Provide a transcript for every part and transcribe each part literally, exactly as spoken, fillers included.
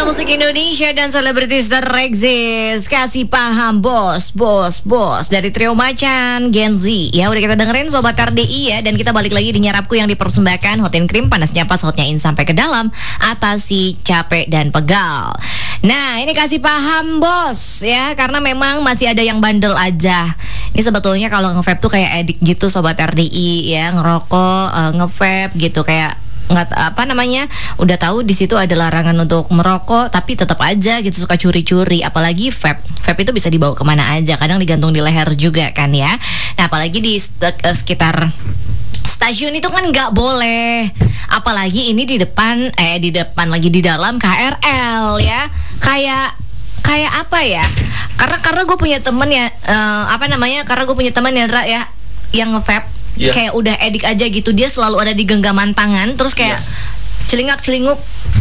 Warta Musik Indonesia dan selebritis terexist. Kasih paham bos, bos, bos. Dari trio Macan, Gen Z. Ya udah kita dengerin Sobat R D I ya. Dan kita balik lagi di Nyarapku yang dipersembahkan Hot and Cream. Panasnya pas, hotnya in sampai ke dalam. Atasi capek dan pegal. Nah ini kasih paham bos ya. Karena memang masih ada yang bandel aja. Ini sebetulnya kalau nge-vape tuh kayak edik gitu Sobat R D I ya. Ngerokok, uh, nge-vape gitu kayak nggak apa namanya udah tahu di situ ada larangan untuk merokok tapi tetap aja gitu suka curi-curi, apalagi vape vape itu bisa dibawa kemana aja, kadang digantung di leher juga kan ya. Nah apalagi di uh, sekitar stasiun itu kan nggak boleh, apalagi ini di depan eh di depan lagi di dalam K R L ya, kayak kayak apa ya, karena karena gue punya temen ya uh, apa namanya karena gue punya temen ya ya yang nge-vape. Yeah. Kayak udah edik aja gitu, dia selalu ada di genggaman tangan, terus kayak yeah. celingak-celinguk,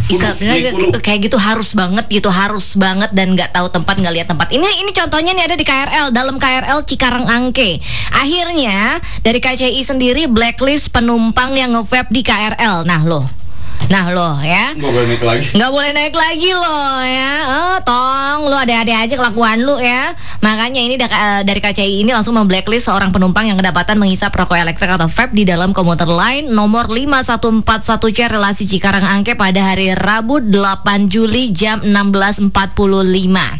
kayak gitu harus banget gitu, harus banget dan nggak tahu tempat, nggak lihat tempat. Ini ini contohnya nih ada di K R L, dalam K R L Cikarang Angke. Akhirnya dari K C I sendiri blacklist penumpang yang nge-vape di K R L. Nah loh. Nah lo ya nggak boleh naik lagi nggak boleh naik lagi lo ya. Oh, tong lo ada-ada aja kelakuan lo ya. Makanya ini dari K C I ini langsung memblacklist seorang penumpang yang kedapatan menghisap rokok elektrik atau vape di dalam komuter lain nomor lima satu empat satu C relasi Cikarang Angke pada hari Rabu delapan Juli jam enam belas empat puluh lima.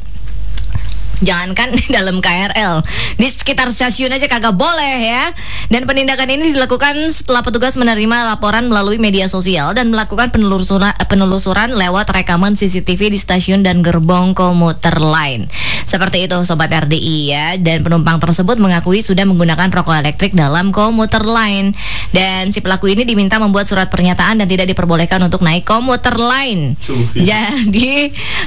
Jangankan di dalam K R L, di sekitar stasiun aja kagak boleh ya. Dan penindakan ini dilakukan setelah petugas menerima laporan melalui media sosial dan melakukan penelusuran, penelusuran lewat rekaman C C T V di stasiun dan gerbong komuter lain. Seperti itu Sobat R D I ya. Dan penumpang tersebut mengakui sudah menggunakan rokok elektrik dalam komuter lain. Dan si pelaku ini diminta membuat surat pernyataan dan tidak diperbolehkan untuk naik komuter lain. Jadi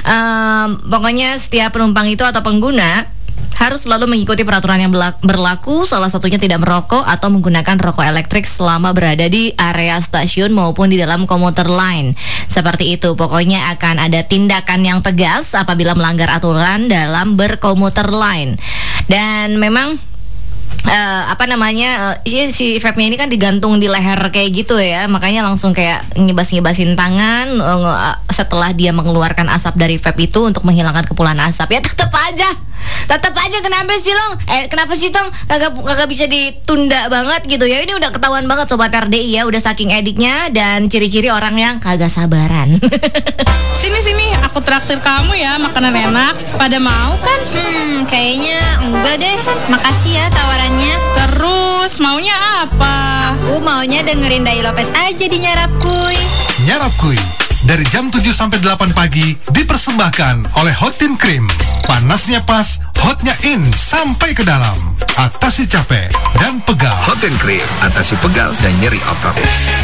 um, pokoknya setiap penumpang itu atau pengguna Guna harus selalu mengikuti peraturan yang berlaku, salah satunya tidak merokok atau menggunakan rokok elektrik selama berada di area stasiun maupun di dalam komuter lain. Seperti itu, pokoknya akan ada tindakan yang tegas apabila melanggar aturan dalam berkomuter lain. Dan memang Uh, apa namanya uh, si, si vape-nya ini kan digantung di leher kayak gitu ya, makanya langsung kayak ngibas-ngibasin tangan uh, setelah dia mengeluarkan asap dari vape itu untuk menghilangkan kepulan asap. Ya tetap aja tetap aja kenapa sih lo eh kenapa sih Tong kagak kagak bisa ditunda banget gitu ya. Ini udah ketahuan banget Sobat R D I ya, udah saking ediknya dan ciri-ciri orang yang kagak sabaran. Sini sini aku traktir kamu ya, makanan enak. Pada mau kan? Hmm kayaknya enggak deh, makasih ya tawarannya. Terus maunya apa? Aku maunya dengerin Dai Lopez aja di Nyarapkuy. Nyarapkuy dari jam tujuh sampai delapan pagi dipersembahkan oleh Hot and Cream. Panasnya pas, hotnya in sampai ke dalam. Atasi capek dan pegal. Hot and Cream, atasi pegal dan nyeri otot.